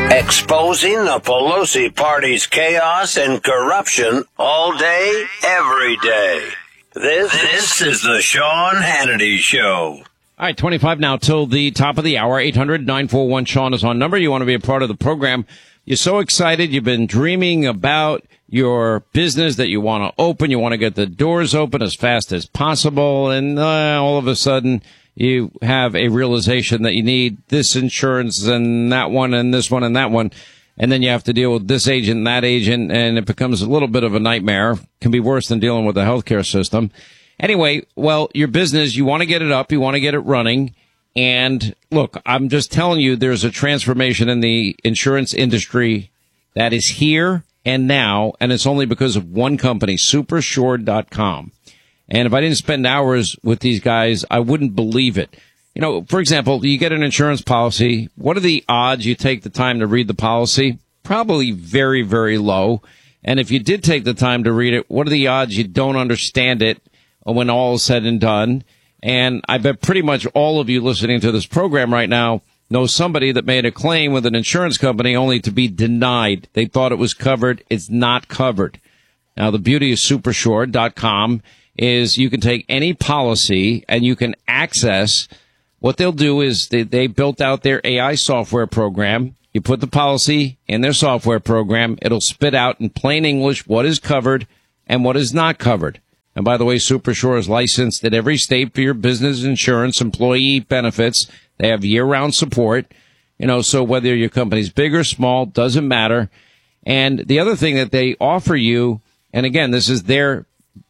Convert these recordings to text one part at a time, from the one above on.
Exposing the Pelosi party's chaos and corruption all day, every day. This is the Sean Hannity Show. All right, 25 now till the top of the hour. 800-941-SEAN is on number. You want to be a part of the program. You're so excited. You've been dreaming about your business that you want to open. You want to get the doors open as fast as possible. And all of a sudden, you have a realization that you need this insurance and that one and this one and that one. And then you have to deal with this agent and that agent, and it becomes a little bit of a nightmare. Can be worse than dealing with the healthcare system. Anyway, well, your business, you want to get it up, you want to get it running. And look, I'm just telling you, there's a transformation in the insurance industry that is here and now, and it's only because of one company, Supersure.com. And if I didn't spend hours with these guys, I wouldn't believe it. You know, for example, you get an insurance policy. What are the odds you take the time to read the policy? Probably very, very low. And if you did take the time to read it, what are the odds you don't understand it when all is said and done? And I bet pretty much all of you listening to this program right now know somebody that made a claim with an insurance company only to be denied. They thought it was covered. It's not covered. Now, the beauty of Supersure.com is you can take any policy and you can access. What they'll do is they built out their AI software program. You put the policy in their software program. It'll spit out in plain English what is covered and what is not covered. And by the way, Supersure is licensed in every state for your business insurance, employee benefits. They have year-round support. You know, so whether your company's big or small, doesn't matter. And the other thing that they offer you, and again, this is their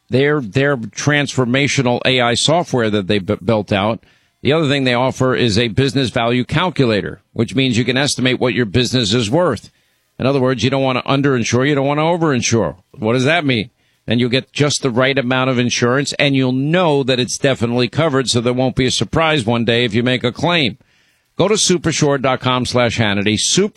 transformational AI software that they built out. The other thing they offer is a business value calculator, which means you can estimate what your business is worth. In other words, you don't want to underinsure, you don't want to overinsure. What does that mean? And you'll get just the right amount of insurance, and you'll know that it's definitely covered, so there won't be a surprise one day if you make a claim. Go to Supersure.com/Hannity,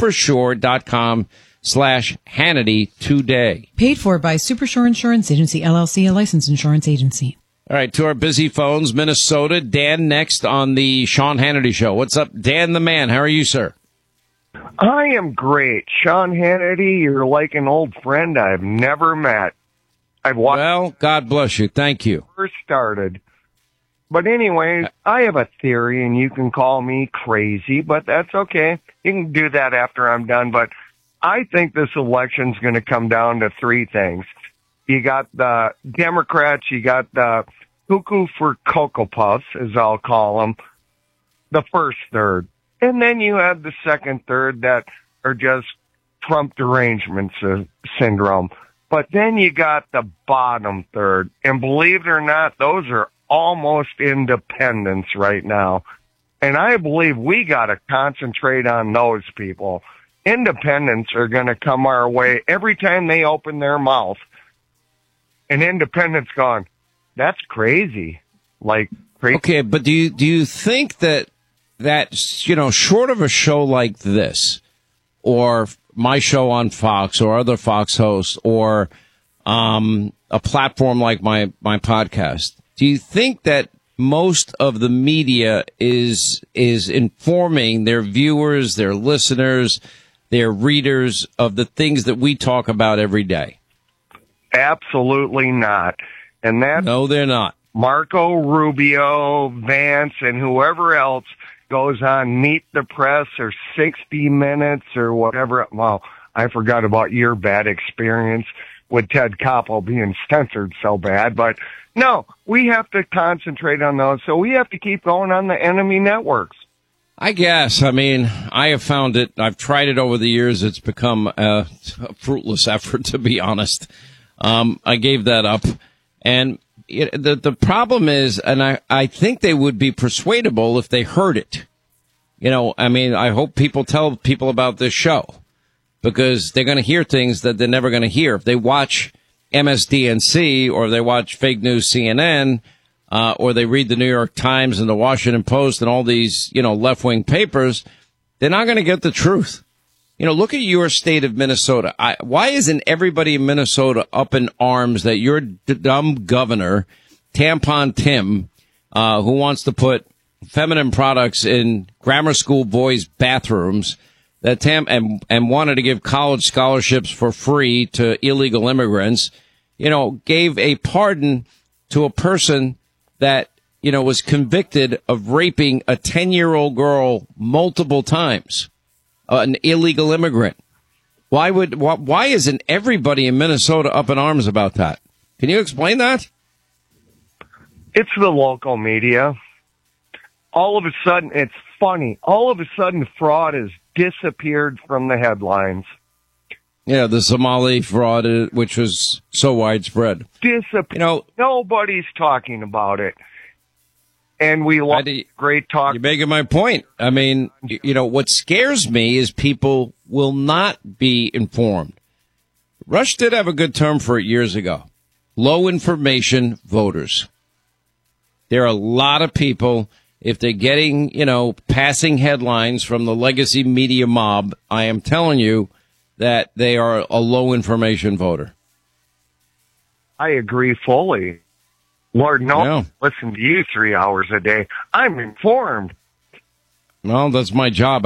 Supersure.com/Hannity today. Paid for by Supersure Insurance Agency, LLC, a licensed insurance agency. All right, to our busy phones, Minnesota. Dan next on the Sean Hannity Show. What's up, Dan the man? How are you, sir? I am great. Sean Hannity, you're like an old friend I've never met. Well, God bless you. Thank you. First started. But anyways, I have a theory, and you can call me crazy, but that's okay. You can do that after I'm done. But I think this election's going to come down to three things. You got the Democrats, you got the cuckoo for Cocoa Puffs, as I'll call them, the first third. And then you have the second third that are just Trump derangement syndrome. But then you got the bottom third. And believe it or not, those are almost independents right now. And I believe we got to concentrate on those people. Independents are going to come our way every time they open their mouth. And independents gone, that's crazy. Like crazy. Okay, but do you think that you know, short of a show like this, or my show on Fox or other Fox hosts, or a platform like my podcast, do you think that most of the media is informing their viewers, their listeners, their readers of the things that we talk about every day? Absolutely not. And that's no, they're not. Marco Rubio, Vance, and whoever else goes on Meet the Press or 60 Minutes or whatever. Well, I forgot about your bad experience with Ted Koppel being censored so bad. But no, we have to concentrate on those. So we have to keep going on the enemy networks. I guess. I mean, I have found it. I've tried it over the years. It's become a fruitless effort, to be honest. I gave that up. And the problem is, and I think they would be persuadable if they heard it. You know, I mean, I hope people tell people about this show, because they're going to hear things that they're never going to hear. If they watch MSDNC or they watch fake news CNN, or they read the New York Times and the Washington Post and all these, you know, left-wing papers, they're not going to get the truth. You know, look at your state of Minnesota. Why isn't everybody in Minnesota up in arms that your dumb governor, Tampon Tim, who wants to put feminine products in grammar school boys' bathrooms, that and wanted to give college scholarships for free to illegal immigrants, gave a pardon to a person that, was convicted of raping a 10-year-old girl multiple times, an illegal immigrant. Why isn't everybody in Minnesota up in arms about that? Can you explain that? It's the local media. All of a sudden, it's funny. All of a sudden, fraud has disappeared from the headlines. Yeah, the Somali fraud, which was so widespread. Disappeared. Nobody's talking about it. And we lost great talk. You're making my point. I mean, what scares me is people will not be informed. Rush did have a good term for it years ago. Low information voters. There are a lot of people, if they're getting, passing headlines from the legacy media mob, I am telling you that they are a low information voter. I agree fully. Lord knows, listen to you 3 hours a day. I'm informed. Well, that's my job.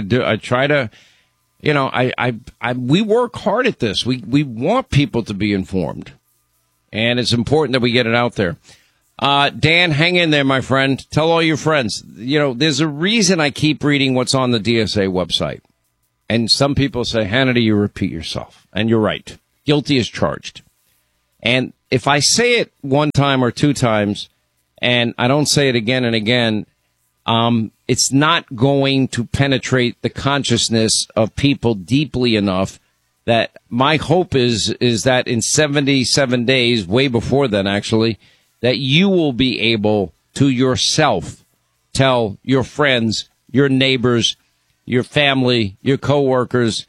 We work hard at this. We want people to be informed. And it's important that we get it out there. Dan, hang in there, my friend. Tell all your friends. There's a reason I keep reading what's on the DSA website. And some people say, Hannity, you repeat yourself. And you're right. Guilty as charged. And if I say it one time or two times and I don't say it again and again, it's not going to penetrate the consciousness of people deeply enough that my hope is that in 77 days, way before then, actually, that you will be able to yourself tell your friends, your neighbors, your family, your coworkers,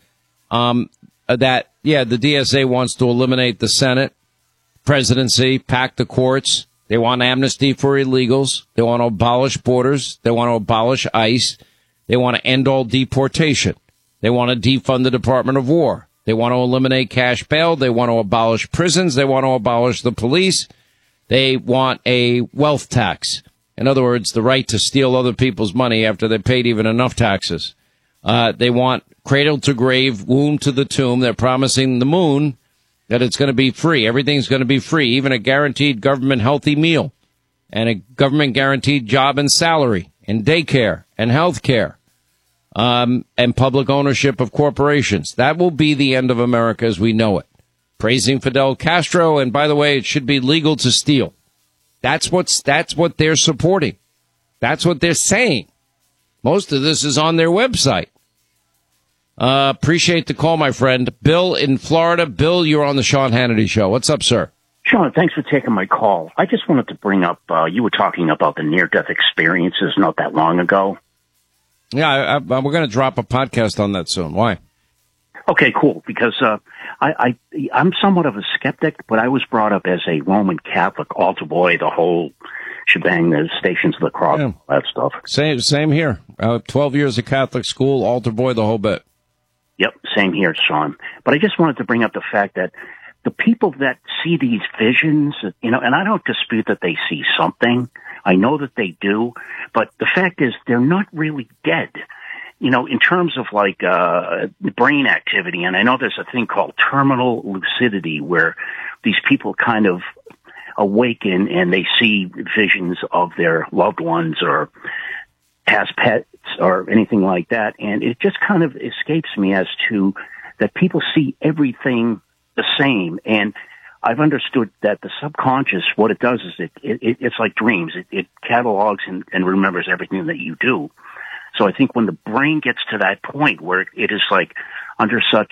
that, the DSA wants to eliminate the Senate, presidency, pack the courts. They want amnesty for illegals. They want to abolish borders. They want to abolish ICE. They want to end all deportation. They want to defund the Department of War. They want to eliminate cash bail. They want to abolish prisons. They want to abolish the police. They want a wealth tax. In other words, the right to steal other people's money after they paid even enough taxes. They want cradle to grave, womb to the tomb. They're promising the moon that it's going to be free. Everything's going to be free, even a guaranteed government healthy meal and a government guaranteed job and salary and daycare and health care, and public ownership of corporations. That will be the end of America as we know it. Praising Fidel Castro. And by the way, it should be legal to steal. That's what they're supporting. That's what they're saying. Most of this is on their website. Appreciate the call, my friend. Bill in Florida. Bill, you're on the Sean Hannity Show. What's up, sir? Sean, thanks for taking my call. I just wanted to bring up, you were talking about the near-death experiences not that long ago. Yeah, we're going to drop a podcast on that soon. Why? Okay, cool. Because I'm somewhat of a skeptic, but I was brought up as a Roman Catholic altar boy, the whole shebang, the Stations of the Cross, all that stuff. Same here. 12 years of Catholic school, altar boy, the whole bit. Yep, same here, Sean. But I just wanted to bring up the fact that the people that see these visions, and I don't dispute that they see something. I know that they do. But the fact is they're not really dead. In terms of like brain activity, and I know there's a thing called terminal lucidity where these people kind of awaken and they see visions of their loved ones or past pets or anything like that. And it just kind of escapes me as to that people see everything the same. And I've understood that the subconscious, what it does is it's like dreams. It catalogs and remembers everything that you do. So I think when the brain gets to that point where it is like under such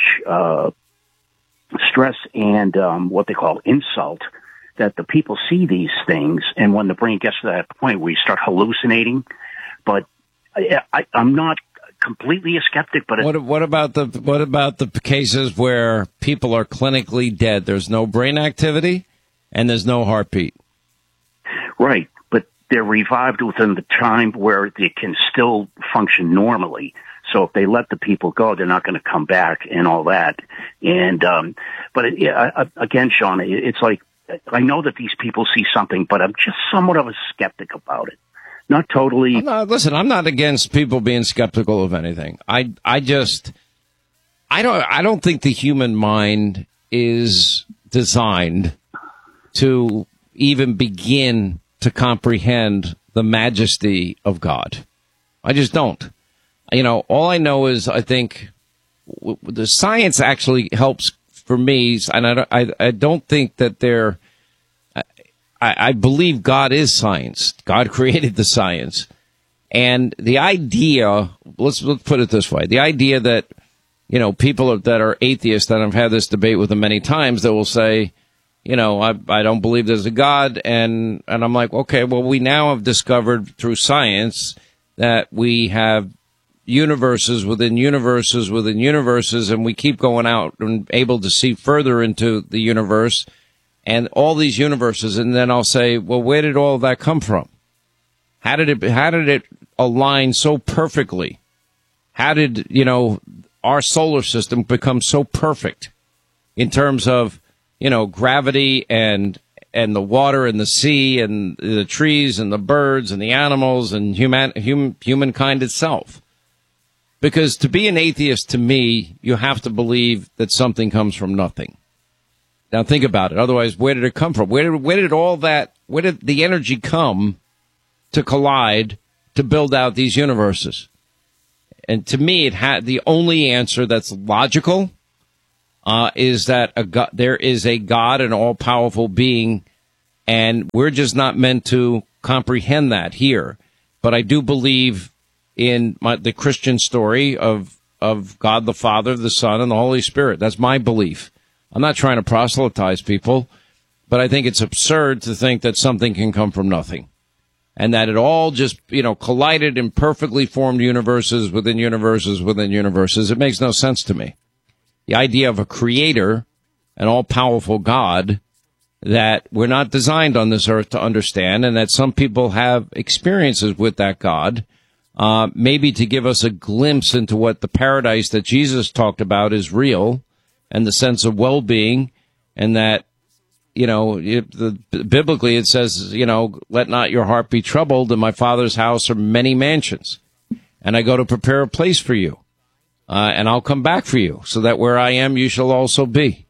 stress and what they call insult, that the people see these things, and when the brain gets to that point where you start hallucinating, but I'm not completely a skeptic. But what about the cases where people are clinically dead? There's no brain activity and there's no heartbeat. Right. They're revived within the time where they can still function normally. So if they let the people go, they're not going to come back and all that. And, again, Sean, it's like, I know that these people see something, but I'm just somewhat of a skeptic about it. not totally. Listen, I'm not against people being skeptical of anything. I don't think the human mind is designed to even begin to comprehend the majesty of God. I just don't. All I know is I think the science actually helps for me, and I don't think that I believe God is science. God created the science. And the idea, let's put it this way, the idea that, people that are atheists, and I've had this debate with them many times, that will say, I don't believe there's a God. And I'm like, okay, well, we now have discovered through science that we have universes within universes within universes, and we keep going out and able to see further into the universe and all these universes. And then I'll say, well, where did all of that come from? How did it align so perfectly? How did, our solar system become so perfect in terms of, gravity and the water and the sea and the trees and the birds and the animals and humankind itself? Because to be an atheist, to me, you have to believe that something comes from nothing. Now think about it. Otherwise, where did it come from? Where did the energy come to collide to build out these universes? And to me, the only answer that's logical is that there is a God, an all-powerful being, and we're just not meant to comprehend that here. But I do believe in the Christian story of God the Father, the Son, and the Holy Spirit. That's my belief. I'm not trying to proselytize people, but I think it's absurd to think that something can come from nothing, and that it all just, collided in perfectly formed universes within universes within universes. It makes no sense to me. The idea of a creator, an all-powerful God that we're not designed on this earth to understand, and that some people have experiences with that God, maybe to give us a glimpse into what the paradise that Jesus talked about is real, and the sense of well-being, and that, biblically it says, let not your heart be troubled. In my Father's house are many mansions, and I go to prepare a place for you, and I'll come back for you, so that where I am, you shall also be.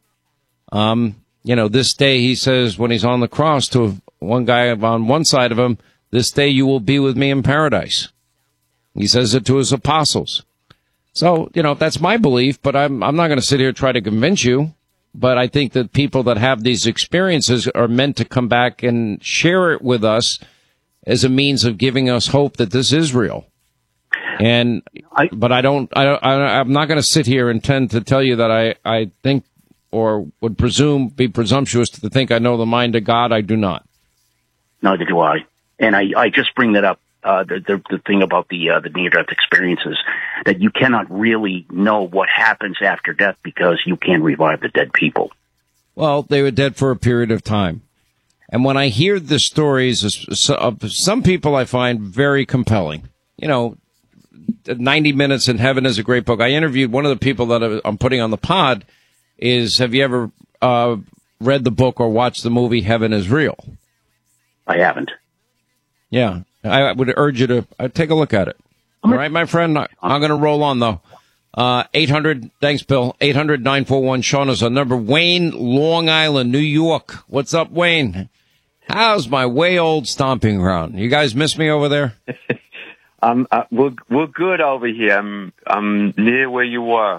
This day, he says, when he's on the cross to one guy on one side of him, this day you will be with me in paradise. He says it to his apostles. So, that's my belief, but I'm not going to sit here and try to convince you. But I think that people that have these experiences are meant to come back and share it with us as a means of giving us hope that this is real. And, I'm not going to sit here and tend to tell you that I think or would be presumptuous to think I know the mind of God. I do not. Neither do I. And I just bring that up. The thing about the near-death experiences, that you cannot really know what happens after death because you can't revive the dead people. Well, they were dead for a period of time. And when I hear the stories of some people, I find very compelling. 90 Minutes in Heaven is a great book. I interviewed one of the people that I'm putting on the pod. Have you ever read the book or watched the movie Heaven is Real? I haven't. Yeah. I would urge you to take a look at it. All right, my friend. I'm going to roll on, though. 800, thanks, Bill. 800-941-SEAN is our number. Wayne, Long Island, New York. What's up, Wayne? How's my way old stomping ground? You guys miss me over there? We're good over here. I'm near where you were.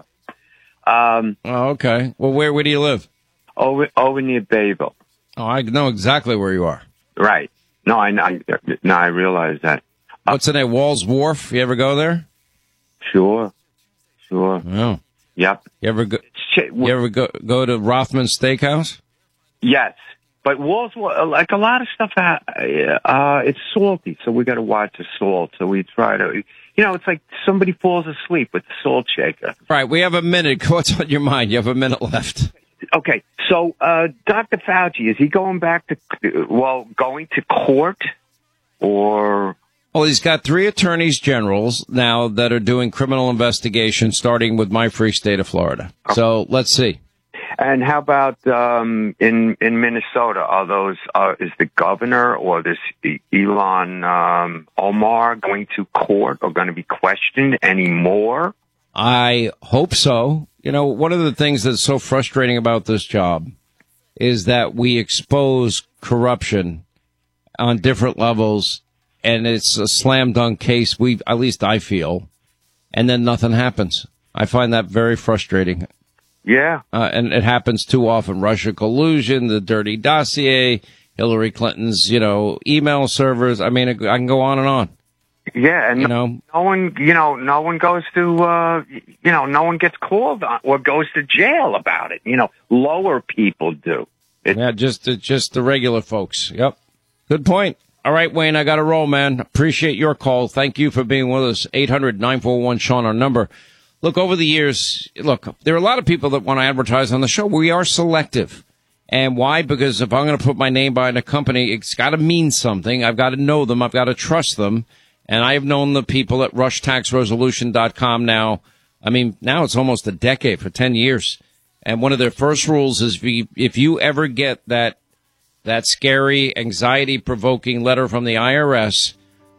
Okay. Well, where do you live? Over near Bayville. Oh, I know exactly where you are. Right. No, I realize that. What's the name? Walls Wharf? You ever go there? Sure. Oh. Yep. You ever go to Rothman's Steakhouse? Yes. But Walls, like a lot of stuff, it's salty, so we got to watch the salt. So we try to, it's like somebody falls asleep with the salt shaker. All right, we have a minute. What's on your mind? You have a minute left. Okay, so Dr. Fauci, is he going to court, or? Well, he's got 3 attorneys generals now that are doing criminal investigations, starting with my free state of Florida. So let's see. And how about in Minnesota? Are those is the governor or this Ilhan Omar going to court or going to be questioned anymore? I hope so. You know, one of the things that's so frustrating about this job is that we expose corruption on different levels, and it's a slam dunk case. At least I feel, and then nothing happens. I find that very frustrating. Yeah. And it happens too often. Russia collusion, the dirty dossier, Hillary Clinton's, email servers. I mean, I can go on and on. Yeah, and no one goes to, no one gets called on or goes to jail about it. Lower people do. Just the regular folks. Yep. Good point. All right, Wayne, I got to roll, man. Appreciate your call. Thank you for being with us. 800-941-SEAN, our number. Look, over the years, there are a lot of people that want to advertise on the show. We are selective. And why? Because if I'm going to put my name behind a company, it's got to mean something. I've got to know them. I've got to trust them. And I have known the people at RushTaxResolution.com now. I mean, now it's almost a decade, for 10 years. And one of their first rules is if you ever get that scary, anxiety-provoking letter from the IRS,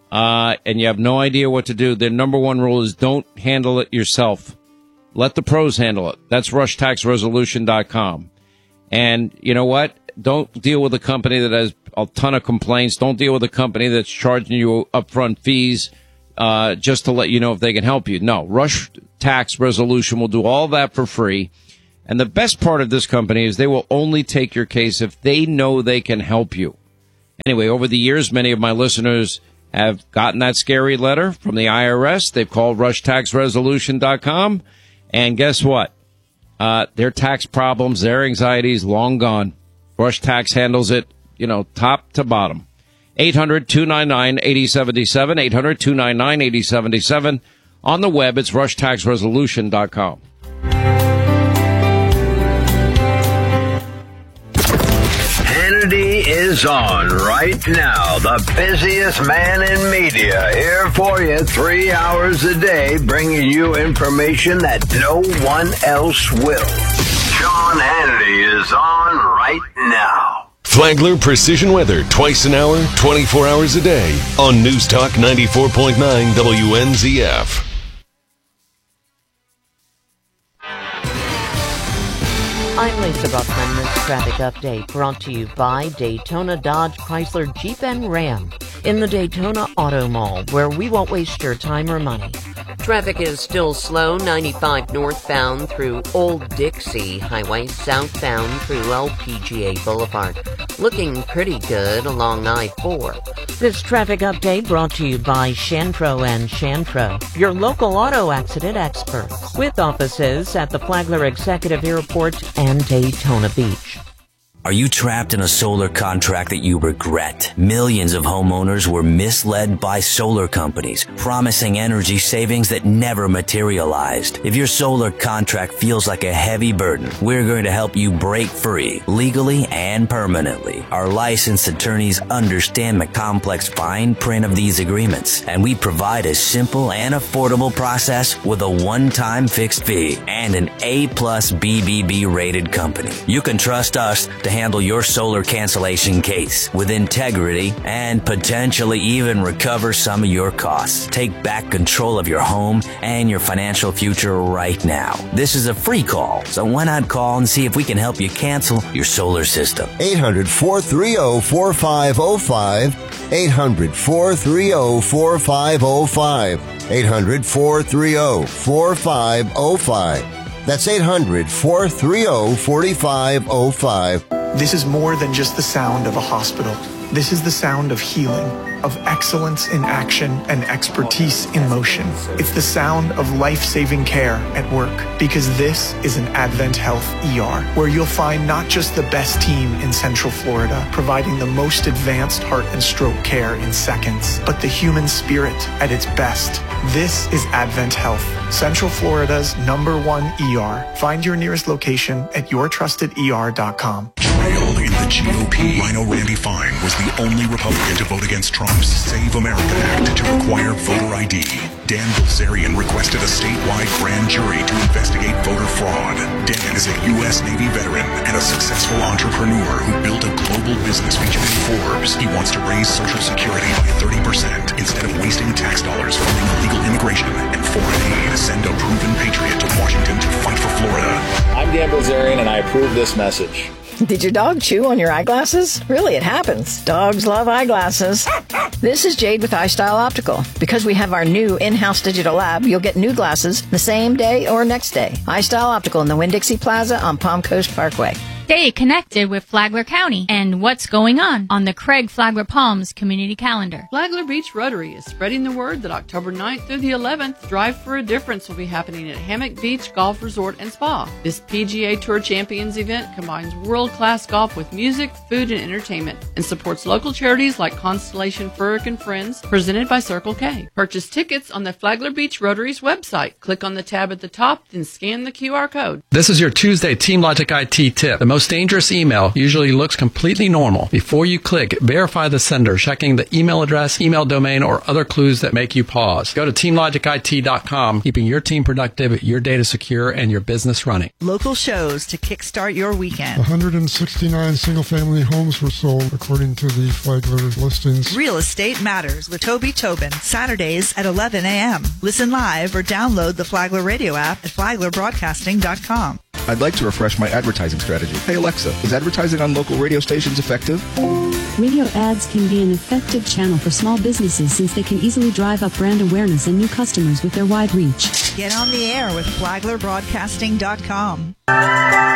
and you have no idea what to do, their number one rule is don't handle it yourself. Let the pros handle it. That's RushTaxResolution.com. And you know what? Don't deal with a company that has a ton of complaints. Don't deal with a company that's charging you upfront fees just to let you know if they can help you. No, Rush Tax Resolution will do all that for free. And the best part of this company is they will only take your case if they know they can help you. Anyway, over the years, many of my listeners have gotten that scary letter from the IRS. They've called RushTaxResolution.com. And guess what? Their tax problems, their anxieties, long gone. Rush Tax handles it, top to bottom. 800-299-8077, 800-299-8077. On the web, it's RushTaxResolution.com. Hannity is on right now. The busiest man in media. Here for you 3 hours a day, bringing you information that no one else will. Sean Hannity is on right now. Flagler Precision Weather, twice an hour, 24 hours a day, on News Talk 94.9 WNZF. I'm Lisa Buckman. This traffic update brought to you by Daytona Dodge Chrysler Jeep and Ram in the Daytona Auto Mall, where we won't waste your time or money. Traffic is still slow, 95 northbound through Old Dixie Highway, southbound through LPGA Boulevard. Looking pretty good along I-4. This traffic update brought to you by Shantro & Shantro, your local auto accident experts, with offices at the Flagler Executive Airport and Daytona Beach. Are you trapped in a solar contract that you regret? Millions of homeowners were misled by solar companies, promising energy savings that never materialized. If your solar contract feels like a heavy burden, we're going to help you break free, legally and permanently. Our licensed attorneys understand the complex fine print of these agreements, and we provide a simple and affordable process with a one-time fixed fee and an A+ BBB rated company. You can trust us to handle your solar cancellation case with integrity and potentially even recover some of your costs. Take back control of your home and your financial future right now. This is a free call, so why not call and see if we can help you cancel your solar system. 800-430-4505. 800-430-4505. 800-430-4505. That's 800-430-4505. This is more than just the sound of a hospital. This is the sound of healing, of excellence in action and expertise in motion. It's the sound of life-saving care at work, because this is an Advent Health ER, where you'll find not just the best team in Central Florida, providing the most advanced heart and stroke care in seconds, but the human spirit at its best. This is Advent Health, Central Florida's #1 ER. Find your nearest location at yourtrustedER.com. Trailed in the GOP, Rhino Randy Fine was the only Republican to vote against Trump's Save America Act to require voter ID. Dan Bilzerian requested a statewide grand jury to investigate voter fraud. Dan is a U.S. Navy veteran and a successful entrepreneur who built a global business featured in Forbes. He wants to raise Social Security by 30% instead of wasting tax dollars funding illegal immigration and foreign aid. Send a proven patriot to Washington to fight for Florida. I'm Dan Bilzerian, and I approve this message. Did your dog chew on your eyeglasses? Really, it happens. Dogs love eyeglasses. This is Jade with iStyle Optical. Because we have our new in-house digital lab, you'll get new glasses the same day or next day. iStyle Optical in the Winn-Dixie Plaza on Palm Coast Parkway. Stay connected with Flagler County and what's going on the Craig Flagler Palms community calendar. Flagler Beach Rotary is spreading the word that October 9th through the 11th, Drive for a Difference will be happening at Hammock Beach Golf Resort and Spa. This PGA Tour Champions event combines world-class golf with music, food, and entertainment and supports local charities like Constellation Furrick and Friends, presented by Circle K. Purchase tickets on the Flagler Beach Rotary's website. Click on the tab at the top, then scan the QR code. This is your Tuesday Team Logic IT tip. The most dangerous email usually looks completely normal. Before you click, verify the sender, checking the email address, email domain, or other clues that make you pause. Go to teamlogicit.com, keeping your team productive, your data secure, and your business running. Local shows to kickstart your weekend. 169 single-family homes were sold, according to the Flagler listings. Real Estate Matters with Toby Tobin, Saturdays at 11 a.m. Listen live or download the Flagler radio app at flaglerbroadcasting.com. I'd like to refresh my advertising strategy. Hey Alexa, is advertising on local radio stations effective? Radio ads can be an effective channel for small businesses since they can easily drive up brand awareness and new customers with their wide reach. Get on the air with flaglerbroadcasting.com.